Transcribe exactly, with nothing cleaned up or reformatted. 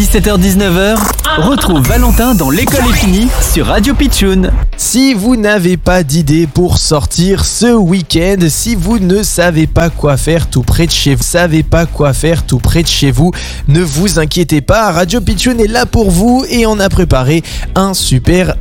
dix-sept heures dix-neuf heures, retrouve Valentin dans L'école est finie sur Radio Pitchoun. Si vous n'avez pas d'idée pour sortir ce week-end, si vous ne savez pas quoi faire tout près de chez vous, savez pas quoi faire tout près de chez vous, ne vous inquiétez pas, Radio Pitchoun est là pour vous et on a préparé un super